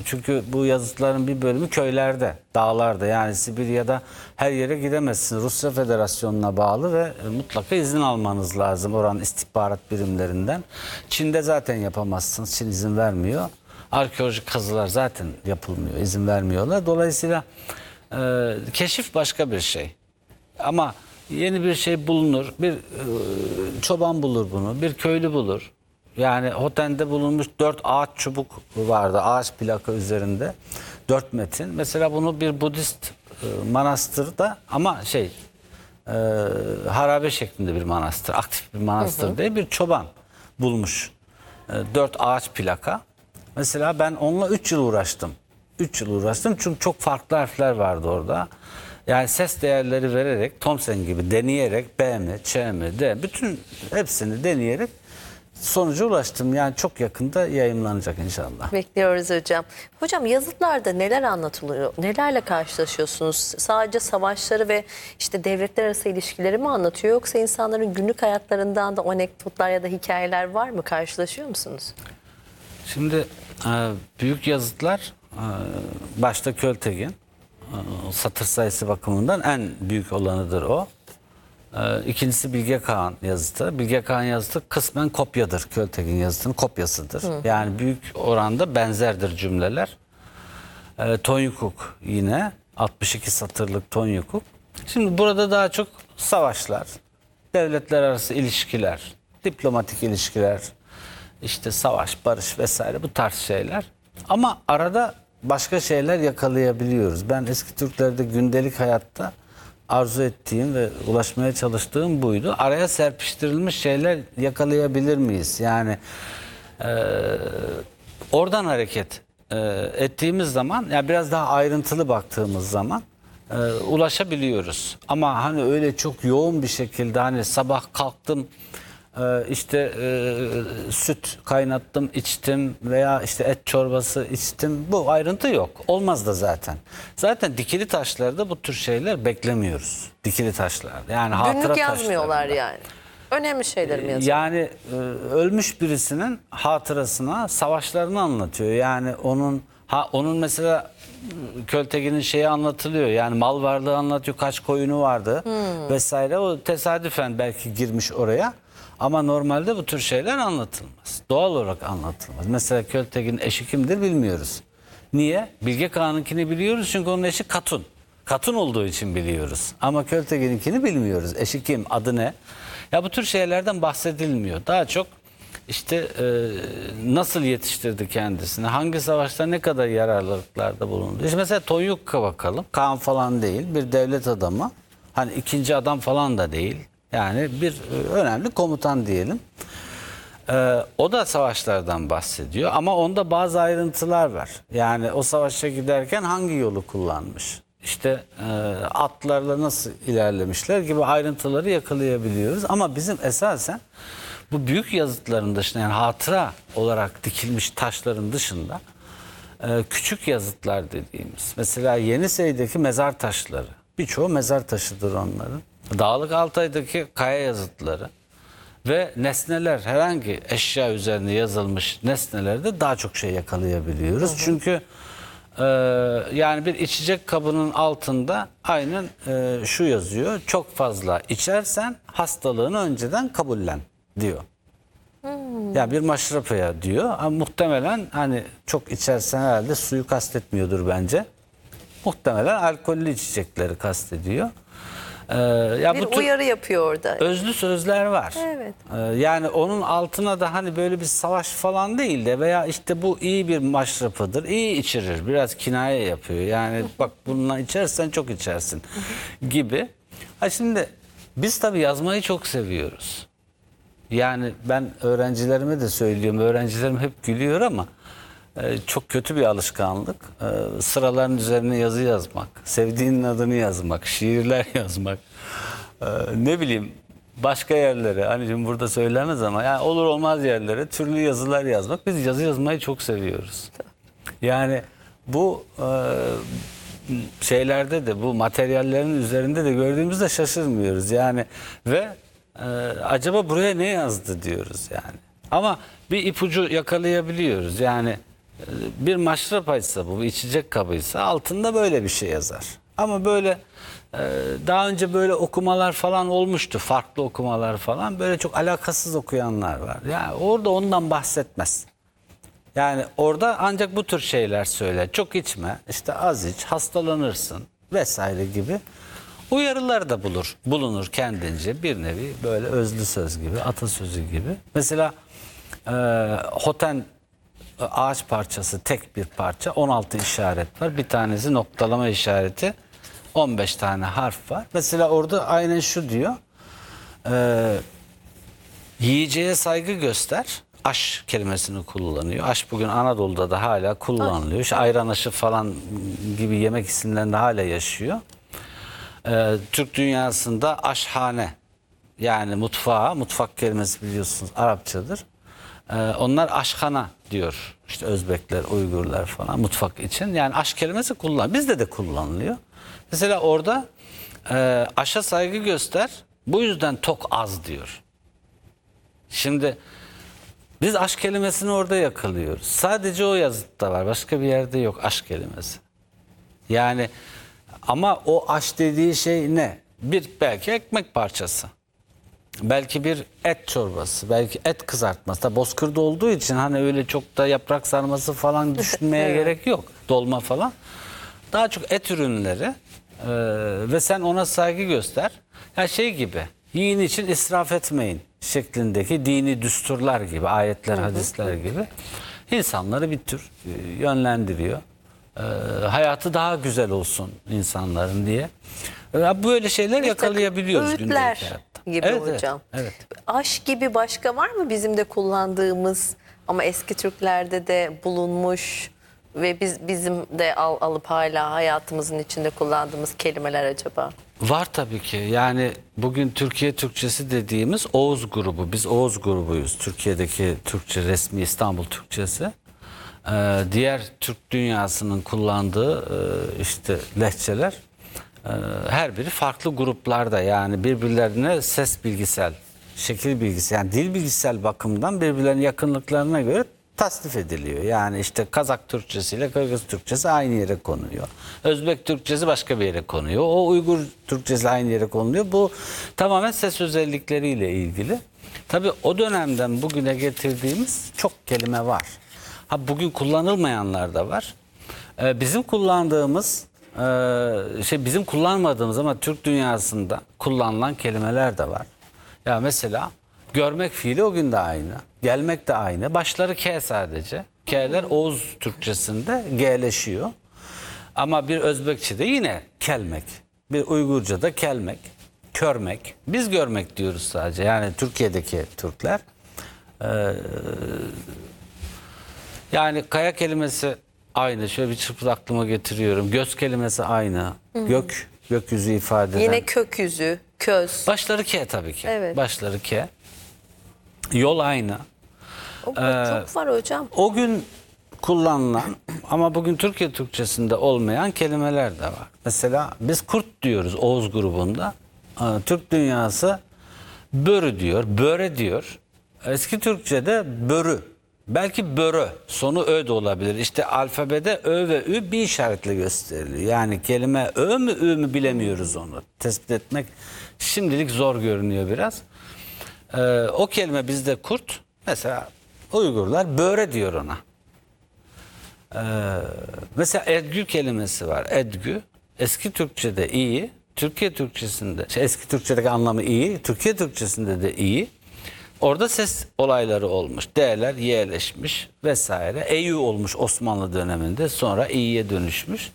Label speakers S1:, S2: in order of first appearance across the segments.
S1: Çünkü bu yazıtların bir bölümü köylerde, dağlarda, yani Sibirya'da her yere gidemezsiniz. Rusya Federasyonu'na bağlı ve mutlaka izin almanız lazım oranın istihbarat birimlerinden. Çin'de zaten yapamazsınız. Çin izin vermiyor. Arkeolojik kazılar zaten yapılmıyor, izin vermiyorlar. Dolayısıyla keşif başka bir şey. Ama yeni bir şey bulunur. Bir çoban bulur bunu, bir köylü bulur. Yani Hoten'de bulunmuş 4 ağaç çubuk vardı, ağaç plaka üzerinde. 4 metin. Mesela bunu bir Budist manastırda ama harabe şeklinde bir manastır, aktif bir manastır değil, bir çoban bulmuş. 4 ağaç plaka. Mesela ben onunla 3 yıl uğraştım. 3 yıl uğraştım çünkü çok farklı harfler vardı orada. Yani ses değerleri vererek, Thomson gibi deneyerek, B mi, Ç mi, D, bütün hepsini deneyerek sonuca ulaştım. Yani çok yakında yayımlanacak inşallah.
S2: Bekliyoruz hocam. Hocam yazıtlarda neler anlatılıyor? Nelerle karşılaşıyorsunuz? Sadece savaşları ve işte devletler arası ilişkileri mi anlatıyor? Yoksa insanların günlük hayatlarından da anekdotlar ya da hikayeler var mı? Karşılaşıyor musunuz?
S1: Şimdi büyük yazıtlar, başta Költegin, satır sayısı bakımından en büyük olanıdır o. İkincisi Bilge Kağan yazıtı. Bilge Kağan yazıtı kısmen kopyadır. Költegin yazıtının kopyasıdır. Yani büyük oranda benzerdir cümleler. Tonyukuk yine 62 satırlık Tonyukuk. Şimdi burada daha çok savaşlar, devletler arası ilişkiler, diplomatik ilişkiler, işte savaş, barış vesaire bu tarz şeyler. Ama arada başka şeyler yakalayabiliyoruz. Ben eski Türklerde gündelik hayatta arzu ettiğim ve ulaşmaya çalıştığım buydu. Araya serpiştirilmiş şeyler yakalayabilir miyiz? Yani oradan hareket ettiğimiz zaman, yani biraz daha ayrıntılı baktığımız zaman ulaşabiliyoruz. Ama hani öyle çok yoğun bir şekilde, hani sabah kalktım süt kaynattım içtim veya işte et çorbası içtim, bu ayrıntı yok. Olmaz da zaten. Zaten dikili taşlarda bu tür şeyler beklemiyoruz. Dikili taşlarda. Yani hatıra
S2: Günlük yazmıyorlar
S1: taşlarında.
S2: yani. Önemli şeyler mi yazıyor?
S1: Yani ölmüş birisinin hatırasına, savaşlarını anlatıyor. Yani onun mesela Költegin'in şeyi anlatılıyor. Yani mal varlığı anlatıyor, kaç koyunu vardı vesaire. O tesadüfen belki girmiş oraya. Ama normalde bu tür şeyler anlatılmaz. Doğal olarak anlatılmaz. Mesela Költegin'in eşi kimdir bilmiyoruz. Niye? Bilge Kağan'ınkini biliyoruz çünkü onun eşi Katun. Katun olduğu için biliyoruz. Ama Költegin'inkini bilmiyoruz. Eşi kim? Adı ne? Ya bu tür şeylerden bahsedilmiyor. Daha çok işte nasıl yetiştirdi kendisini, hangi savaşta ne kadar yararlılıklarda bulundu. İşte mesela Tonyuk'a bakalım. Kağan falan değil, bir devlet adamı. Hani ikinci adam falan da değil. Yani bir önemli komutan diyelim. O da savaşlardan bahsediyor ama onda bazı ayrıntılar var. Yani o savaşa giderken hangi yolu kullanmış? İşte atlarla nasıl ilerlemişler gibi ayrıntıları yakalayabiliyoruz. Ama bizim esasen bu büyük yazıtların dışında, yani hatıra olarak dikilmiş taşların dışında küçük yazıtlar dediğimiz. Mesela Yenisey'deki mezar taşları. Birçoğu mezar taşıdır onların. Dağlık Altay'daki kaya yazıtları ve nesneler, herhangi eşya üzerinde yazılmış nesnelerde daha çok şey yakalayabiliyoruz. Çünkü yani bir içecek kabının altında aynen şu yazıyor: çok fazla içersen hastalığını önceden kabullen diyor. Yani bir maşrapaya diyor. Ama muhtemelen hani çok içersen herhalde suyu kastetmiyordur bence. Muhtemelen alkollü içecekleri kastediyor. Ya
S2: Bir
S1: bu tür
S2: uyarı yapıyor orada.
S1: özlü sözler var.
S2: Evet.
S1: Yani onun altına da hani böyle bir savaş falan değil de veya işte bu iyi bir maşrapıdır, iyi içirir, biraz kinaye yapıyor. Yani bak bununla içersen çok içersin gibi. Ha şimdi biz tabii yazmayı çok seviyoruz. Yani ben öğrencilerime de söylüyorum. Öğrencilerim hep gülüyor ama çok kötü bir alışkanlık. Sıraların üzerine yazı yazmak, sevdiğinin adını yazmak, şiirler yazmak. Ne bileyim başka yerlere, hani şimdi burada söylemez ama yani olur olmaz yerlere türlü yazılar yazmak. Biz yazı yazmayı çok seviyoruz. Yani bu şeylerde de, bu materyallerin üzerinde de gördüğümüzde şaşırmıyoruz. Yani ve acaba buraya ne yazdı diyoruz yani. Ama bir ipucu yakalayabiliyoruz. Yani bir maşrapaysa bu, bir içecek kabıysa altında böyle bir şey yazar. Ama böyle daha önce böyle okumalar falan olmuştu. Farklı okumalar falan. Böyle çok alakasız okuyanlar var. Yani orada ondan bahsetmez. Yani orada ancak bu tür şeyler söyler. Çok içme, işte az iç, hastalanırsın vesaire gibi uyarılar da bulunur kendince, bir nevi böyle özlü söz gibi, atasözü gibi. Mesela hoten ağaç parçası, tek bir parça, 16 işaret var. Bir tanesi noktalama işareti, 15 tane harf var. Mesela orada aynen şu diyor: yiyeceğe saygı göster. Aş kelimesini kullanıyor. Aş bugün Anadolu'da da hala kullanılıyor. İşte ayran aşı falan gibi yemek isimlerinde hala yaşıyor. Türk dünyasında aşhane, yani mutfak kelimesi biliyorsunuz Arapçadır. Onlar aşhana diyor. İşte Özbekler, Uygurlar falan mutfak için. Yani aş kelimesi kullanılıyor. Bizde de kullanılıyor. Mesela orada aşa saygı göster. Bu yüzden tok az diyor. Şimdi biz aşk kelimesini orada yakalıyoruz. Sadece o yazıtta var. Başka bir yerde yok aşk kelimesi. Yani ama o aş dediği şey ne? Bir belki ekmek parçası. Belki bir et çorbası. Belki et kızartması. Da Bozkır'da olduğu için hani öyle çok da yaprak sarması falan düşünmeye
S2: Evet.
S1: gerek yok. Dolma falan. Daha çok et ürünleri ve sen ona saygı göster. Ya şey gibi, yiyin için israf etmeyin şeklindeki dini düsturlar gibi, ayetler, hadisler gibi insanları bir tür yönlendiriyor. Hayatı daha güzel olsun insanların diye. Böyle şeyler yakalayabiliyoruz gündelik
S2: Öğütler
S1: hayatta.
S2: gibi
S1: Evet,
S2: hocam.
S1: evet.
S2: Aş gibi başka var mı bizim de kullandığımız ama eski Türklerde de bulunmuş ve bizim de alıp hala hayatımızın içinde kullandığımız kelimeler acaba?
S1: Var tabii ki. Yani bugün Türkiye Türkçesi dediğimiz Oğuz grubu. Biz Oğuz grubuyuz. Türkiye'deki Türkçe, resmi İstanbul Türkçesi. Diğer Türk dünyasının kullandığı işte lehçeler her biri farklı gruplarda, yani birbirlerine ses bilgisel, şekil bilgisel, yani dil bilgisel bakımdan birbirlerine yakınlıklarına göre tasnif ediliyor. Yani işte Kazak Türkçesi ile Kırgız Türkçesi aynı yere konuyor. Özbek Türkçesi başka bir yere konuyor. O Uygur Türkçesi aynı yere konuluyor. Bu tamamen ses özellikleriyle ilgili. Tabii o dönemden bugüne getirdiğimiz çok kelime var. Ha, bugün kullanılmayanlar da var. Bizim kullandığımız bizim kullanmadığımız ama Türk dünyasında kullanılan kelimeler de var. Ya mesela görmek fiili o gün de aynı. Gelmek de aynı. Başları K sadece. K'ler Oğuz Türkçesinde G'leşiyor. Ama bir Özbekçe'de yine kelmek. Bir Uygurca'da kelmek, körmek. Biz görmek diyoruz sadece. Yani Türkiye'deki Türkler. Yani kaya kelimesi aynı. Şöyle bir çırpıda aklıma getiriyorum. Göz kelimesi aynı. Gökyüzü ifade eden.
S2: Yine kökyüzü, köz.
S1: Başları K tabii ki.
S2: Evet.
S1: Başları K. Yol aynı.
S2: Çok var hocam.
S1: O gün kullanılan ama bugün Türkiye Türkçesinde olmayan kelimeler de var. Mesela biz kurt diyoruz Oğuz grubunda. Türk dünyası börü diyor, böre diyor. Eski Türkçe'de börü. Belki börö, sonu ö de olabilir. İşte alfabede ö ve ü bir işaretle gösteriliyor. Yani kelime ö mü ü mü bilemiyoruz onu. Tespit etmek şimdilik zor görünüyor biraz. O kelime bizde kurt. Mesela Uygurlar böre diyor ona. Mesela edgü kelimesi var. Edgü. Eski Türkçe'de iyi. Türkiye Türkçesinde, eski Türkçedeki anlamı iyi. Türkiye Türkçesinde de iyi. Orada ses olayları olmuş. D'ler y'leşmiş vesaire. Eyü olmuş Osmanlı döneminde. Sonra iyiye dönüşmüş.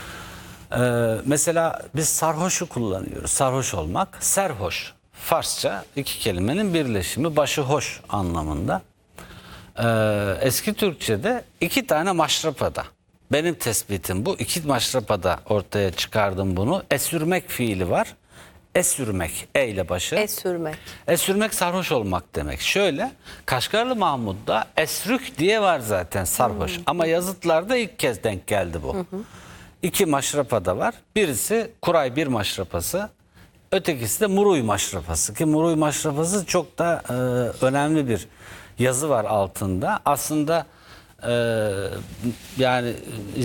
S1: Mesela biz sarhoşu kullanıyoruz. Sarhoş olmak. Serhoş. Farsça iki kelimenin birleşimi. Başı hoş anlamında. Eski Türkçe'de iki tane maşrapada. Benim tespitim bu. İki maşrapada ortaya çıkardım bunu. Esürmek fiili var. Esürmek. E ile başı.
S2: Esürmek.
S1: Esürmek sarhoş olmak demek. Şöyle, Kaşgarlı Mahmud'da esrük diye var zaten sarhoş. Ama yazıtlarda ilk kez denk geldi bu. İki maşrapada var. Birisi Kuray bir maşrapası. Ötekisi de Muruy maşrapası. Ki Muruy maşrapası çok da önemli bir yazı var altında. Aslında yani